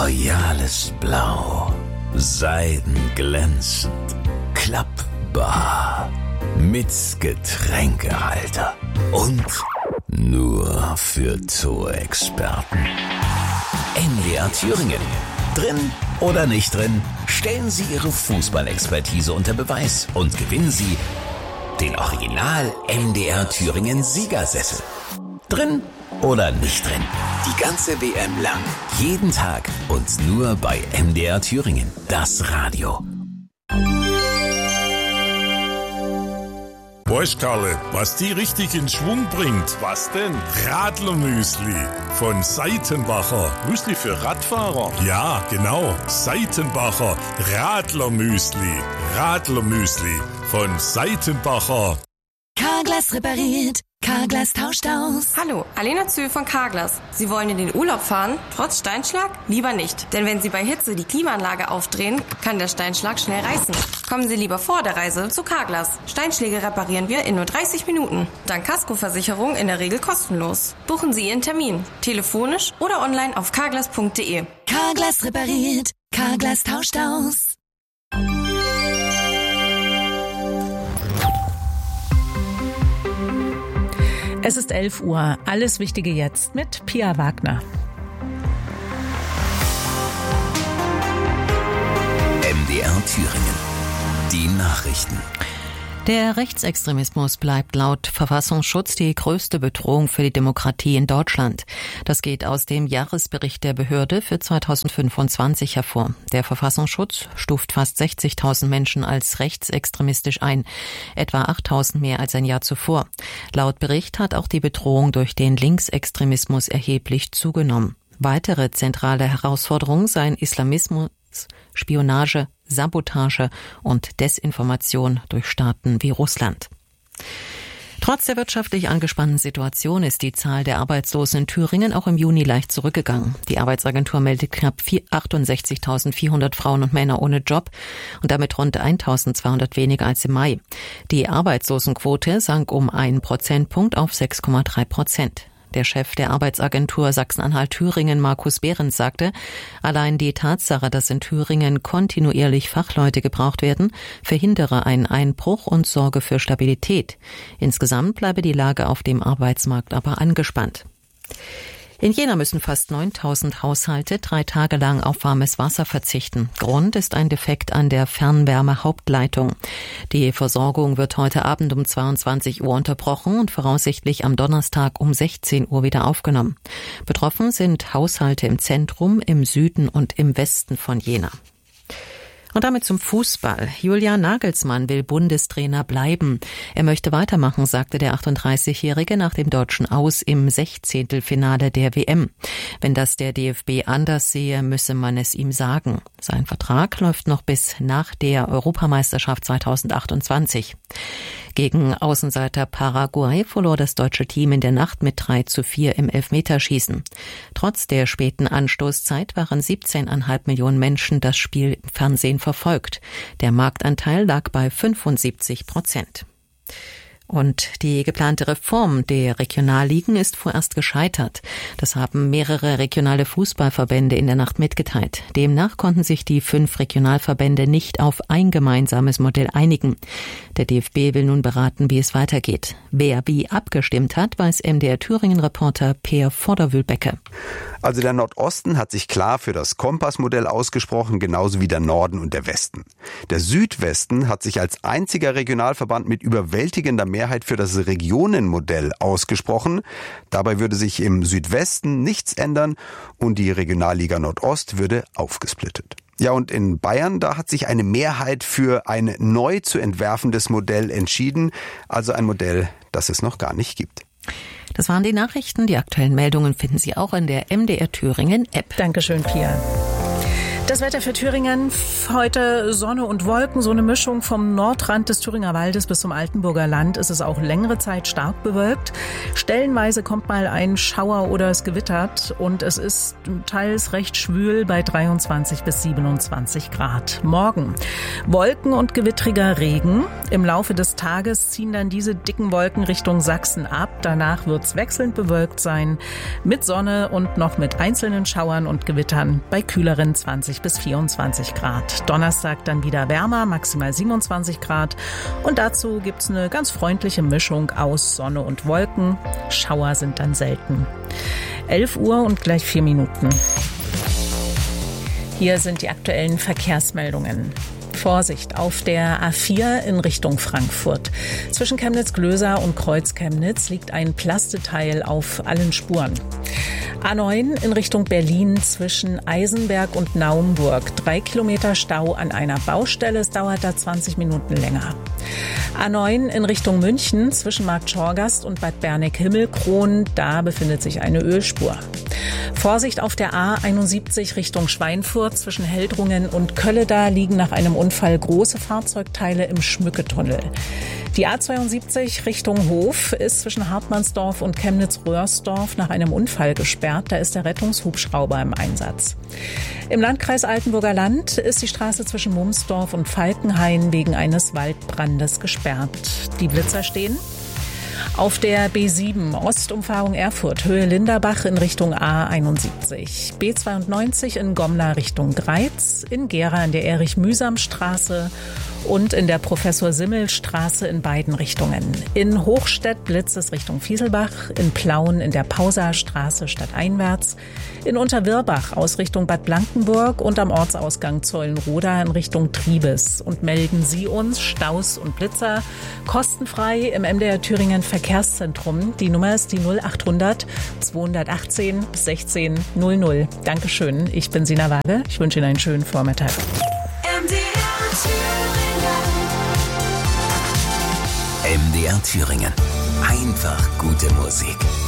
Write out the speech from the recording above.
royales Blau, seidenglänzend, klappbar, mit Getränkehalter und nur für Zoo-Experten. NDR Thüringen. Drin oder nicht drin, stellen Sie Ihre Fußballexpertise unter Beweis und gewinnen Sie den Original NDR Thüringen Siegersessel. Drin oder nicht drin, die ganze WM lang, jeden Tag und nur bei NDR Thüringen, das Radio. Weißt Karle, was die richtig in Schwung bringt? Was denn? Radlermüsli von Seitenbacher. Müsli für Radfahrer? Ja, genau. Seitenbacher Radlermüsli. Radlermüsli von Seitenbacher. Carglass repariert. Carglass tauscht aus. Hallo, Alena Zöhl von Carglass. Sie wollen in den Urlaub fahren, trotz Steinschlag? Lieber nicht. Denn wenn Sie bei Hitze die Klimaanlage aufdrehen, kann der Steinschlag schnell reißen. Kommen Sie lieber vor der Reise zu Carglass. Steinschläge reparieren wir in nur 30 Minuten. Dank Kaskoversicherung in der Regel kostenlos. Buchen Sie Ihren Termin. Telefonisch oder online auf carglass.de. Carglass repariert. Carglass tauscht aus. Es ist 11 Uhr. Alles Wichtige jetzt mit Pia Wagner. NDR Thüringen. Die Nachrichten. Der Rechtsextremismus bleibt laut Verfassungsschutz die größte Bedrohung für die Demokratie in Deutschland. Das geht aus dem Jahresbericht der Behörde für 2025 hervor. Der Verfassungsschutz stuft fast 60.000 Menschen als rechtsextremistisch ein, etwa 8.000 mehr als ein Jahr zuvor. Laut Bericht hat auch die Bedrohung durch den Linksextremismus erheblich zugenommen. Weitere zentrale Herausforderungen seien Islamismus, Spionage, Sabotage und Desinformation durch Staaten wie Russland. Trotz der wirtschaftlich angespannten Situation ist die Zahl der Arbeitslosen in Thüringen auch im Juni leicht zurückgegangen. Die Arbeitsagentur meldet knapp 68.400 Frauen und Männer ohne Job und damit rund 1.200 weniger als im Mai. Die Arbeitslosenquote sank um 1 Prozentpunkt auf 6,3%. Der Chef der Arbeitsagentur Sachsen-Anhalt-Thüringen, Markus Behrens, sagte, allein die Tatsache, dass in Thüringen kontinuierlich Fachleute gebraucht werden, verhindere einen Einbruch und sorge für Stabilität. Insgesamt bleibe die Lage auf dem Arbeitsmarkt aber angespannt. In Jena müssen fast 9.000 Haushalte 3 Tage lang auf warmes Wasser verzichten. Grund ist ein Defekt an der Fernwärme-Hauptleitung. Die Versorgung wird heute Abend um 22 Uhr unterbrochen und voraussichtlich am Donnerstag um 16 Uhr wieder aufgenommen. Betroffen sind Haushalte im Zentrum, im Süden und im Westen von Jena. Und damit zum Fußball. Julian Nagelsmann will Bundestrainer bleiben. Er möchte weitermachen, sagte der 38-Jährige nach dem deutschen Aus im 16. Finale der WM. Wenn das der DFB anders sehe, müsse man es ihm sagen. Sein Vertrag läuft noch bis nach der Europameisterschaft 2028. Gegen Außenseiter Paraguay verlor das deutsche Team in der Nacht mit 3:4 im Elfmeterschießen. Trotz der späten Anstoßzeit waren 17,5 Millionen Menschen das Spiel im Fernsehen verfolgt. Der Marktanteil lag bei 75%. Und die geplante Reform der Regionalligen ist vorerst gescheitert. Das haben mehrere regionale Fußballverbände in der Nacht mitgeteilt. Demnach konnten sich die 5 Regionalverbände nicht auf ein gemeinsames Modell einigen. Der DFB will nun beraten, wie es weitergeht. Wer wie abgestimmt hat, weiß MDR Thüringen-Reporter Peer Vorderwülbecke. Also der Nordosten hat sich klar für das Kompassmodell ausgesprochen, genauso wie der Norden und der Westen. Der Südwesten hat sich als einziger Regionalverband mit überwältigender Mehrheit für das Regionenmodell ausgesprochen. Dabei würde sich im Südwesten nichts ändern und die Regionalliga Nordost würde aufgesplittet. Ja, und in Bayern, da hat sich eine Mehrheit für ein neu zu entwerfendes Modell entschieden, also ein Modell, das es noch gar nicht gibt. Das waren die Nachrichten. Die aktuellen Meldungen finden Sie auch in der MDR Thüringen App. Dankeschön, Pia. Das Wetter für Thüringen, heute Sonne und Wolken, so eine Mischung vom Nordrand des Thüringer Waldes bis zum Altenburger Land ist es auch längere Zeit stark bewölkt. Stellenweise kommt mal ein Schauer oder es gewittert und es ist teils recht schwül bei 23 bis 27 Grad. Morgen Wolken und gewittriger Regen. Im Laufe des Tages ziehen dann diese dicken Wolken Richtung Sachsen ab. Danach wird es wechselnd bewölkt sein mit Sonne und noch mit einzelnen Schauern und Gewittern bei kühleren 20 bis 24 Grad. Donnerstag dann wieder wärmer, maximal 27 Grad. Und dazu gibt's eine ganz freundliche Mischung aus Sonne und Wolken. Schauer sind dann selten. 11 Uhr und gleich 4 Minuten. Hier sind die aktuellen Verkehrsmeldungen. Vorsicht auf der A4 in Richtung Frankfurt. Zwischen Chemnitz-Glöser und Kreuz-Chemnitz liegt ein Plasteteil auf allen Spuren. A9 in Richtung Berlin zwischen Eisenberg und Naumburg. 3 Kilometer Stau an einer Baustelle. Es dauert da 20 Minuten länger. A9 in Richtung München zwischen Marktschorgast und Bad Berneck-Himmelkron. Da befindet sich eine Ölspur. Vorsicht auf der A71 Richtung Schweinfurt zwischen Heldrungen und Kölleda liegen nach einem Unfall große Fahrzeugteile im Schmücketunnel. Die A72 Richtung Hof ist zwischen Hartmannsdorf und Chemnitz-Röhrsdorf nach einem Unfall gesperrt. Da ist der Rettungshubschrauber im Einsatz. Im Landkreis Altenburger Land ist die Straße zwischen Mumsdorf und Falkenhain wegen eines Waldbrandes gesperrt. Die Blitzer stehen auf der B7 Ostumfahrung Erfurt, Höhe Linderbach in Richtung A71. B92 in Gomla Richtung Greiz, in Gera in der Erich-Mühsam-Straße und in der Professor-Simmel-Straße in beiden Richtungen. In Hochstedt blitzt es Richtung Fieselbach, in Plauen in der Pausastraße stadteinwärts, in Unterwirbach aus Richtung Bad Blankenburg und am Ortsausgang Zollenroda in Richtung Triebes. Und melden Sie uns Staus und Blitzer kostenfrei im MDR Thüringen Verkehrszentrum. Die Nummer ist die 0800 218 16 00. Dankeschön, ich bin Sina Waage. Ich wünsche Ihnen einen schönen Vormittag. MDR Thüringen. Einfach gute Musik.